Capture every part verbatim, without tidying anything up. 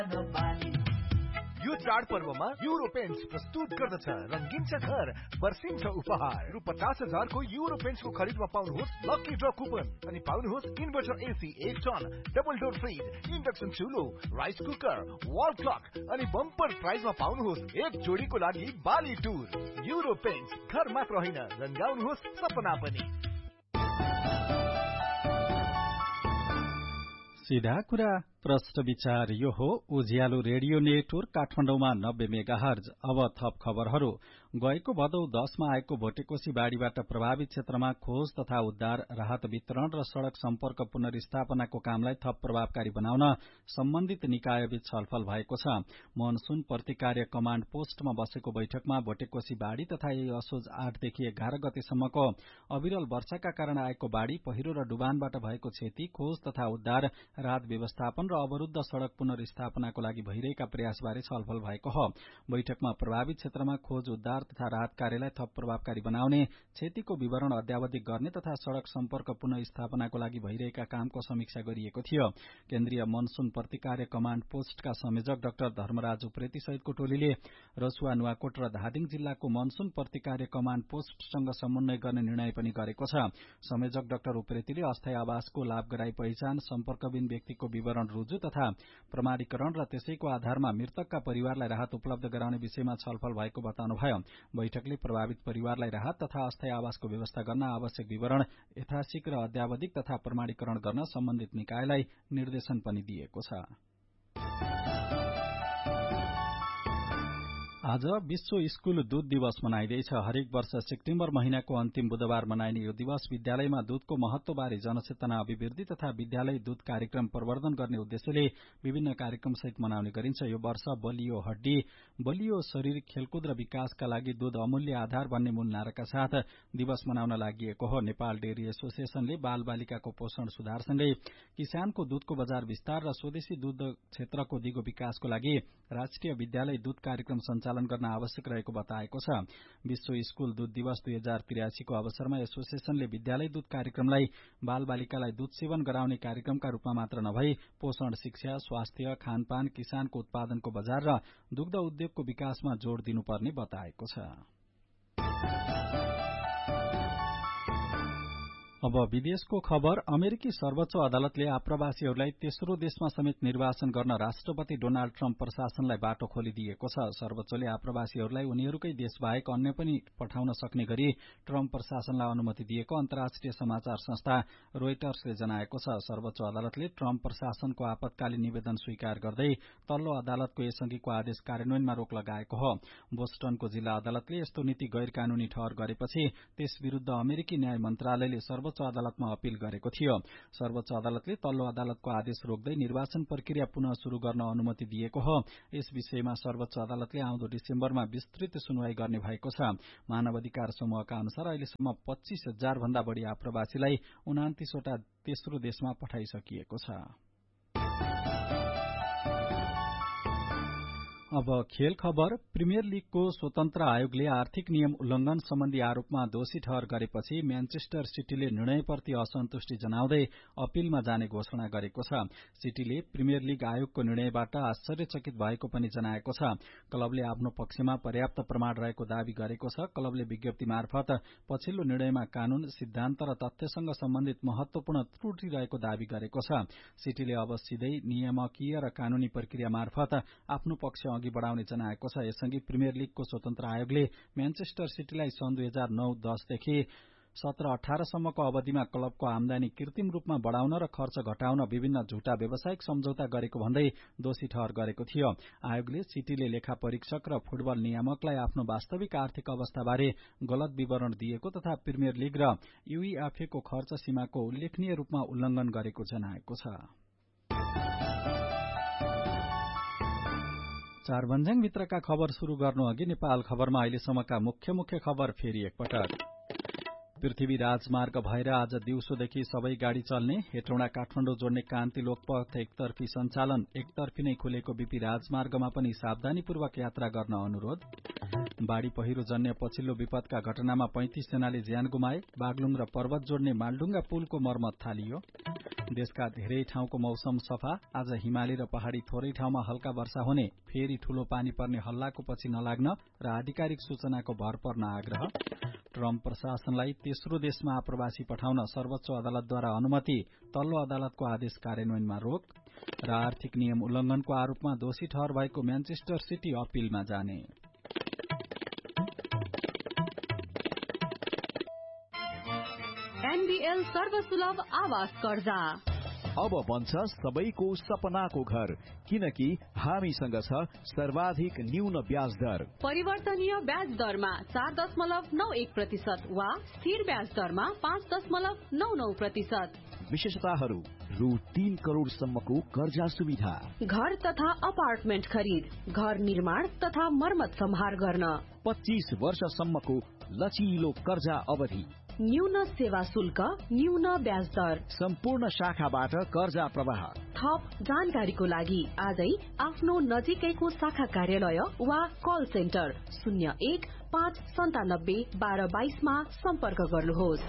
यो चाडपर्वमा euro paints प्रस्तुत गर्दछ रंगीन छ घर वर्षिन्छ उपहार रु पचास हजारको युरो पेन्ट्सको खरिदमा पाउनुहोस् लकी ड्र कुपन अनि पाउनुहोस् इन्भर्टर एसी एक ton double door fridge induction चुलो rice cooker wall clock अनि बम्पर प्राइजमा पाउनुहोस् एक जोडीको लागि बाली टुर युरो पेन्ट्स घर मात्र होइन रंगाउनुहोस् सपना पनि। सीधा कुरा प्रश्न विचार यो हो उज्यालो रेडियो नेटवर्क काठमाडौँमा नब्बे मेगाहर्ज। अब थप खबरहरू। गएको भदौ दशमा आएको भोटेकोशी बाढ़ीबाट प्रभावित क्षेत्रमा खोज तथा उद्धार राहत वितरण र सड़क सम्पर्क पुनर्स्थापनाको कामलाई थप प्रभावकारी बनाउन सम्बन्धित निकायबीच छलफल भएको छ। मनसून प्रतिकार्य कमाण्ड पोस्टमा बसेको बैठकमा भोटेकोशी बाढ़ी तथा यही असोज आठदेखि एघार गतेसम्मको अविरल वर्षाका कारण आएको बाढ़ी पहिरो र डुबानबाट भएको क्षति खोज तथा उद्धार राहत व्यवस्थापन र अवरुद्ध सड़क पुनर्स्थापनाको लागि भइरहेका प्रयासबारे छलफल भएको हो। बैठकमा प्रभावित क्षेत्रमा खोज उद्धार तथा राहत कार्यलाई थप प्रभावकारी बनाउने क्षतिको विवरण अद्यावधिक गर्ने तथा सड़क सम्पर्क पुनर्स्थापनाको लागि भइरहेका कामको समीक्षा गरिएको थियो। केन्द्रीय मनसून प्रतिकार्य कमाण्ड पोस्टका संयोजक डाक्टर धर्मराज उप्रेती सहितको टोलीले रसुवा नुवाकोट र धादिङ जिल्लाको मनसून प्रतिकार्य कमाण्ड पोस्टसँग समन्वय गर्ने निर्णय पनि गरेको छ। संयोजक डाक्टर उप्रेतीले अस्थायी आवासको लाभग्राही पहिचान सम्पर्कबिन व्यक्तिको विवरण रुजु तथा प्रमाणीकरण र त्यसैको आधारमा मृतकका परिवारलाई राहत उपलब्ध गराउने विषयमा छलफल भएको बताउनुभयो। बैठकले प्रभावित परिवारलाई राहत तथा अस्थायी आवासको व्यवस्था गर्न आवश्यक विवरण यथाशीघ्र अद्यावधिक तथा प्रमाणीकरण गर्न सम्बन्धित निकायलाई निर्देशन पनि दिएको छ। आज विश्व स्कूल दूध दिवस मनाइँदैछ। हरेक वर्ष सेप्टेम्बर महिनाको अन्तिम बुधबार मनाइने यो दिवस विद्यालयमा दूधको महत्वबारे जनचेतना अभिवृद्धि तथा विद्यालय दूध कार्यक्रम प्रवर्धन गर्ने उद्देश्यले विभिन्न कार्यक्रम सहित मनाउने गरिन्छ। यो वर्ष बलियो हड्डी बलियो शरीर खेलकुद र विकासका लागि दूध अमूल्य आधार भन्ने मूल नाराका साथ दिवस मनाउन लागि हो। नेपाल डेयरी एसोसिएशनले बाल बालिकाको पोषण सुधारसँगै किसानको दूधको बजार विस्तार र स्वदेशी दूध क्षेत्रको दिगो विकासको लागि राष्ट्रिय विद्यालय दूध कार्यक्रम सञ्चालन गर्न आवश्यक रहेको बताएको छ। विश्व स्कूल दूध दिवस दुई हजार त्रियासी को अवसरमा एसोसिएशनले विद्यालय दूध कार्यक्रमलाई बाल बालिकालाई दूध सेवन गराउने कार्यक्रमका रूपमा मात्र नभई पोषण शिक्षा स्वास्थ्य खानपान किसानको उत्पादनको बजार र दुग्ध उद्योगको विकासमा जोड़ दिनुपर्ने बताएको छ। अब विदेशको खबर। अमेरिकी सर्वोच्च अदालतले आप्रवासीहरूलाई तेस्रो देशमा समेत निर्वासन गर्न राष्ट्रपति डोनाल्ड ट्रम्प प्रशासनलाई बाटो खोलिदिएको छ। सर्वोच्चले आप्रवासीहरूलाई उनीहरूकै देश बाहेक अन्य पनि पठाउन सक्ने गरी ट्रम्प प्रशासनलाई अनुमति दिएको अन्तर्राष्ट्रिय समाचार संस्था रोइटर्सले जनाएको छ। सर्वोच्च अदालतले ट्रम्प प्रशासनको आपतकालीन निवेदन स्वीकार गर्दै तल्लो अदालतको यसअघिको आदेश कार्यान्वयनमा रोक लगाएको हो। बोस्टनको जिल्ला अदालतले यस्तो नीति गैर कानूनी ठहर गरेपछि त्यस विरूद्ध अमेरिकी न्याय मन्त्रालयले सर्वोच्च अदालतमा अपील गरेको थियो। सर्वोच्च अदालतले तल्लो अदालतको आदेश रोक्दै निर्वाचन प्रक्रिया पुनः शुरू गर्न अनुमति दिएको हो। यस विषयमा सर्वोच्च अदालतले आउँदो डिसेम्बरमा विस्तृत सुनवाई गर्ने भएको छ। मानवाधिकार समूहका अनुसार अहिलेसम्म पच्चीस हजार भन्दा बढ़ी आप्रवासीलाई उनातीसवटा तेस्रो देशमा पठाइसकिएको छ। अब खेल खबर। प्रिमियर लीगको स्वतन्त्र आयोगले आर्थिक नियम उल्लंघन सम्बन्धी आरोपमा दोषी ठहर गरेपछि म्यानचेस्टर सिटीले निर्णयप्रति असन्तुष्टि जनाउँदै अपीलमा जाने घोषणा गरेको छ। सिटीले प्रिमियर लीग आयोगको निर्णयबाट आश्चर्यचकित भएको पनि जनाएको छ। क्लबले आफ्नो पक्षमा पर्याप्त प्रमाण रहेको दावी गरेको छ। क्लबले विज्ञप्ति मार्फत पछिल्लो निर्णयमा कानून सिद्धान्त र तथ्यसँग सम्बन्धित महत्वपूर्ण त्रुटि रहेको दावी गरेको छ। सिटीले अब सिधै नियामकीय र कानूनी प्रक्रिया मार्फत आफ्नो पक्ष अघि बढ़ाउने जनाएको छ। यसअघि प्रिमियर लीगको स्वतन्त्र आयोगले म्यानचेस्टर सिटीलाई सन् दुई हजार नौ दशदेखि सत्र अठार सम्मको अवधिमा क्लबको आमदानी कृत्रिम रूपमा बढ़ाउन र खर्च घटाउन विभिन्न झुटा व्यावसायिक सम्झौता गरेको भन्दै दोषी ठहर गरेको थियो। आयोगले सिटीले लेखा परीक्षक र फुटबल नियामकलाई आफ्नो वास्तविक आर्थिक अवस्थाबारे गलत विवरण दिएको तथा प्रिमियर लीग र यूईएफए को खर्च सीमाको उल्लेखनीय रूपमा उल्लंघन गरेको जनाएको छ। चार भन्ज्याङ भित्रका खबर शुरू गर्नु अघि नेपाल खबरमा अहिलेसम्मका मुख्य मुख्य खबर फेरि एकपटक। पृथ्वी राजमार्ग भएर आज दिउँसोदेखि सबै गाड़ी चल्ने। हेटौँडा काठमाडौँ जोड्ने कान्ति लोकपथ एकतर्फी सञ्चालन। एकतर्फी नै खुलेको बीपी राजमार्गमा पनि सावधानीपूर्वक यात्रा गर्न अनुरोध। बाढ़ी पहिरो जन्य पछिल्लो विपदका घटनामा पैंतिस जनाले ज्यान गुमाए। बागलुङ र पर्वत जोड्ने मालडुङ्गा पुलको मर्मत थालियो। देशका धेरै ठाउँको मौसम सफा। आज हिमाली र पहाड़ी थोरै ठाउँमा हल्का वर्षा हुने। फेरि ठूलो पानी पर्ने हल्लाको पछि नलाग्न र आधिकारिक सूचनाको भर पर्न आग्रह। ट्रम्प प्रशासनलाई तेस्रो देशमा आप्रवासी पठाउन सर्वोच्च अदालतद्वारा अनुमति। तल्लो अदालतको आदेश कार्यान्वयनमा रोक। र आर्थिक नियम उल्लंघनको आरोपमा दोषी ठहर भएको म्यानचेस्टर सिटी अपिलमा जाने। एनबीएल सर्वसुलभ आवास कर्जा अब बन्छ सबैको सपनाको घर, किनकि हामीसँग छ सर्वाधिक न्यून ब्याज दर। परिवर्तनीय ब्याज दरमा चार दशमलव नौ एक प्रतिशत वा स्थिर ब्याज दरमा पाँच दशमलव नौ नौ प्रतिशत। विशेषताहरू रु तीन करोड़ सम्मको कर्जा सुविधा। घर तथा अपार्टमेन्ट खरिद, घर निर्माण तथा मर्मत सम्हार गर्न पच्चीस वर्षसम्मको लचिलो कर्जा अवधि। न्यून सेवा शुल्क, न्यून ब्याज दर। सम्पूर्ण शाखाबाट कर्जा प्रवाह। थप जानकारीको लागि आजै आफ्नो नजिकैको शाखा कार्यालय वा कल सेन्टर शून्य एक पाँच सन्तानब्बे बाह्र बाइसमा सम्पर्क गर्नुहोस्।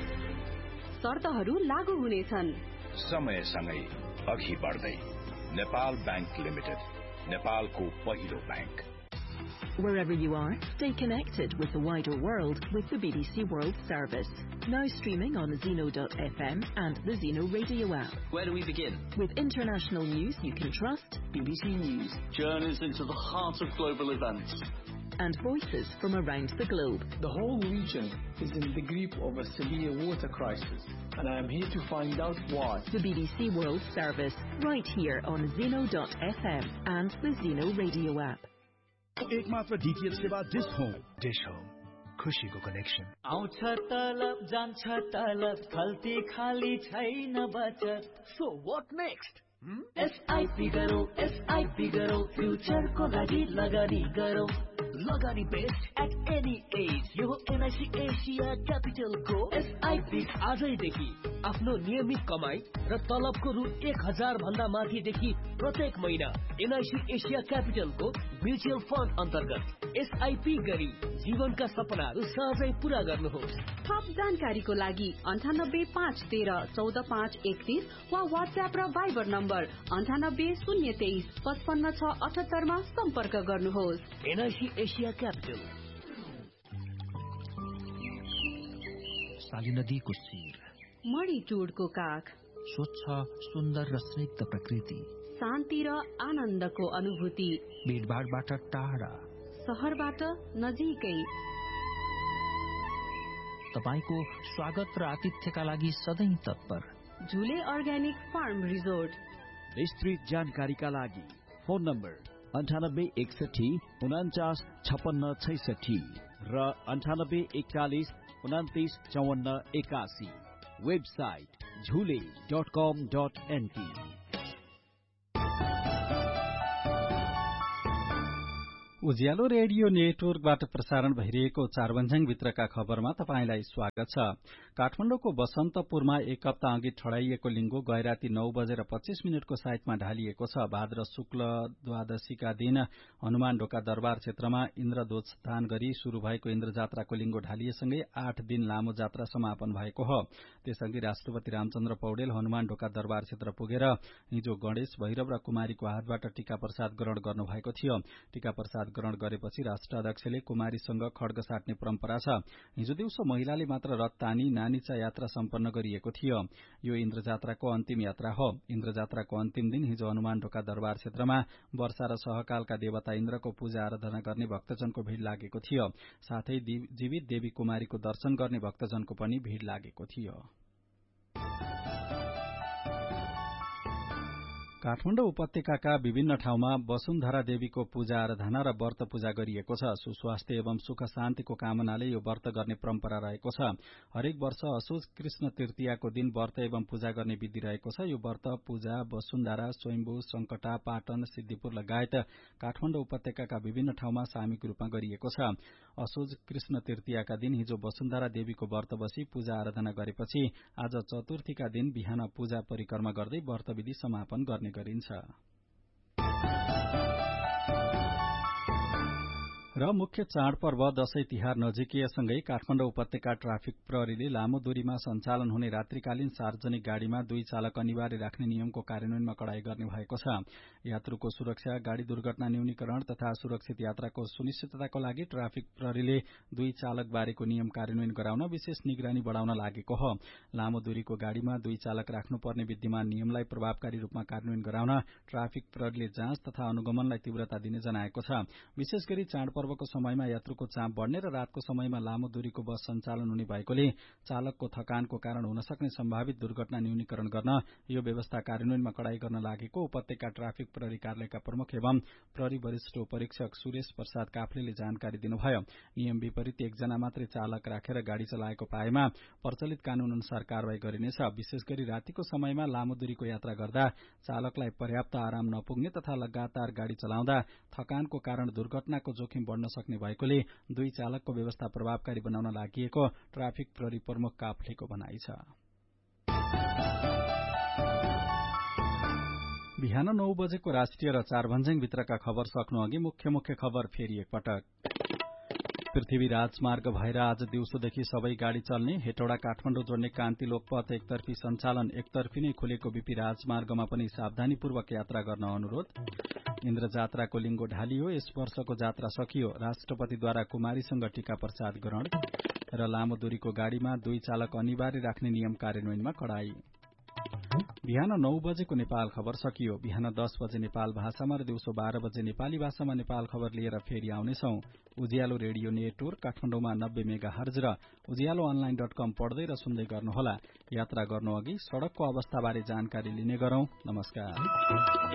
शर्तहरू लागू हुनेछन्। समयसँगै अघि बढ्दै नेपाल बैंक लिमिटेड, नेपालको पहिलो bank. Wherever you are, stay connected with the wider world with the B B C World Service. Now streaming on Zeno dot f m and the Zeno radio app. Where do we begin? With international news you can trust. B B C News. Journeys into the heart of global events. And voices from around the globe. The whole region is in the grip of a severe water crisis, and I am here to find out why. The B B C World Service, right here on Zeno dot f m and the Zeno radio app. एक मात्र DTH सेवा dish home. Dish home, खुशीको connection. आउँछ तलब जान्छ तलब, खल्ती खाली छैन बचत। So what next? एसआईपी गरौ, एसआईपी गरौ, फ्युचरको लागि लगानी गरौ। लगानी बेस्ट एट एनी एज। यो एनआईसी एसिया क्यापिटलको एसआईपी। आजैदेखि आफ्नो नियमित कमाई र तलबको रु एक हजार भन्दा माथिदेखि प्रत्येक महिना एनआईसी एसिया क्यापिटलको म्युचुअल फन्ड अन्तर्गत एसआईपी गरी जीवनका सपनाहरू सहजै पूरा गर्नुहोस्। थप जानकारीको लागि अन्ठानब्बे पाँच तेह्र चौध पाँच एकतीस वा व्हाट्सएप र भाइबर नम्बर अन्ठानब्बे शून्य तेइस पचपन्न छ अठहत्तरमा सम्पर्क गर्नुहोस्। NIC Asia capital. साली नदीको शिर, मणिटुडको काख, स्वच्छ सुन्दर र स्निग्ध प्रकृति, शान्ति र आनन्दको अनुभूति, भीडभाडबाट टाढा, शहरबाट नजिकै। तपाईको स्वागत र आतिथ्यका लागि सधैँ तत्पर। झुले अर्ग्यानिक फार्म रिजोर्ट। विस्तृत जानकारीका लागि फोन नम्बर अन्ठानब्बे एकसठी उनाचास छपन्न छैसठी र अन्ठानब्बे एकचालिस उनातिस चौवन्न एकासी। वेबसाइट झुले डट कम डट एनपी। उज्यालो रेडियो नेटवर्कबाट प्रसारण भइरहेको चारवन्ज्याङ भित्रका खबरमा तपाईंलाई स्वागत छ। काठमाडौँको बसन्तपुरमा एक हप्ता अघि ठडाइएको लिङ्गो गैराती नौ बजेर पच्चीस मिनटको साइटमा ढालिएको छ। भाद्र शुक्ल द्वादशीका दिन हनुमान ढोका दरबार क्षेत्रमा इन्द्रध्वजदान गरी शुरू भएको इन्द्र जात्राको लिङ्गो ढालिएसँगै आठ दिन लामो जात्रा समापन भएको हो। त्यसअघि राष्ट्रपति रामचन्द्र पौडेल हनुमान ढोका दरबार क्षेत्र पुगेर हिजो गणेश भैरव र कुमारीको हातबाट टीका प्रसाद ग्रहण गर्नुभएको थियो। टीका प्रसाद ग्रहण गरेपछि राष्ट्राध्यक्षले कुमारीसँग खड्ग साट्ने परम्परा छ। हिजो दिउँसो महिलाले मात्र रथ तानी नानीचा यात्रा सम्पन्न गरिएको थियो। यो इन्द्र जात्राको अन्तिम यात्रा हो। इन्द्र जात्राको अन्तिम दिन हिजो हनुमान ढोका दरबार क्षेत्रमा वर्षा र सहकालका देवता इन्द्रको पूजा आराधना गर्ने भक्तजनको भीड़ लागेको थियो। साथै जीवित देवी कुमारीको दर्शन गर्ने भक्तजनको पनि भीड़ लागेको थियो। काठमाडौँ उपत्यकाका विभिन्न ठाउँमा वसुन्धरा देवीको पूजा आराधना र व्रत पूजा गरिएको छ। सुस्वास्थ्य एवं सुख शान्तिको कामनाले यो व्रत गर्ने परम्परा रहेको छ। हरेक वर्ष असोज कृष्ण तृतीयाको दिन व्रत एवं पूजा गर्ने विधि रहेको छ। यो व्रत पूजा वसुन्धरा, स्वयम्भू, संकटा, पाटन, सिद्धिपुर लगायत काठमाडौँ उपत्यकाका विभिन्न ठाउँमा सामूहिक रूपमा गरिएको छ। असोज कृष्ण तृतीयाका दिन हिजो वसुन्धरा देवीको व्रत बसी पूजा आराधना गरेपछि आज चतुर्थीका दिन बिहान पूजा परिक्रमा गर्दै व्रत विधि समापन गर्ने गरिन्छ। र मुख्य चाडपर्व दशैं तिहार नजिकिएसँगै काठमाडौँ उपत्यका ट्राफिक प्रहरीले लामो दूरीमा सञ्चालन हुने रात्रिकालीन सार्वजनिक गाड़ीमा दुई चालक अनिवार्य राख्ने नियमको कार्यान्वयनमा कडाई गर्ने भएको छ। यात्रुको सुरक्षा, गाड़ी दुर्घटना न्यूनीकरण तथा सुरक्षित यात्राको सुनिश्चितताको लागि ट्राफिक प्रहरीले दुई चालक बारेको नियम कार्यान्वयन गराउन विशेष निगरानी बढ़ाउन लागेको हो। लामो दूरीको गाड़ीमा दुई चालक राख्नुपर्ने विद्यमान नियमलाई प्रभावकारी रूपमा कार्यान्वयन गराउन ट्राफिक प्रहरीले जाँच तथा अनुगमनलाई तीव्रता दिने जनाएको छ। विशेष गरी चाडपर्वको समयमा यात्रुको चाप बढ़ने र रातको समयमा लामो दूरीको बस सञ्चालन हुने भएकोले चालकको थकानको कारण हुन सक्ने सम्भावित दुर्घटना न्यूनीकरण गर्न यो व्यवस्था कार्यान्वयनमा कडाई गर्न लागेको उपत्यका ट्राफिक प्रहरी कार्यालयका प्रमुख एवं प्रहरी वरिष्ठ उपरीक्षक सुरेश प्रसाद काफ्लेले जानकारी दिनुभयो। नियम विपरीत एकजना मात्रै चालक राखेर गाड़ी चलाएको पाएमा प्रचलित कानून अनुसार कारवाही गरिनेछ। विशेष गरी रातिको समयमा लामो दूरीको यात्रा गर्दा चालकलाई पर्याप्त आराम नपुग्ने तथा लगातार गाड़ी चलाउँदा थकानको कारण दुर्घटनाको जोखिम बढ़न सक्ने भएकोले दुई चालकको व्यवस्था प्रभावकारी बनाउन लागि ट्राफिक प्रहरी प्रमुख काफ्लेको भनाइ छ। बिहान नौ बजेको राष्ट्रिय र चारभन्ज्याङ भित्रका खबर सक्नु अघि मुख्य मुख्य खबर फेरि एकपटक। पृथ्वी राजमार्ग भएर आज दिउँसोदेखि सबै गाड़ी चल्ने, हेटौडा काठमाडौँ जोड्ने कान्ति लोकपथ एकतर्फी सञ्चालन, एकतर्फी नै खुलेको बीपी राजमार्गमा पनि सावधानीपूर्वक यात्रा गर्न अनुरोध। इन्द्र जात्राको लिंगो ढालियो, यस वर्षको जात्रा सकियो, राष्ट्रपतिद्वारा कुमारीसँग टीका प्रसाद ग्रहण। र लामो दूरीको गाड़ीमा दुई चालक अनिवार्य राख्ने नियम कार्यान्वयनमा कडाई। बिहान नौ बजेको नेपाल खबर सकियो। बिहान दस बजे नेपाल भाषामा र दिउँसो बाह्र बजे नेपाली भाषामा नेपाल खबर लिएर फेरि आउनेछौं। उज्यालो रेडियो नेटवर्क काठमाडौँमा नब्बे मेगा हर्ज र उज्यालो अनलाइन डट कम पढ्दै र सुन्दै गर्नुहोला। यात्रा गर्नु अघि सड़कको अवस्थाबारे जानकारी लिने गरौं। नमस्कार।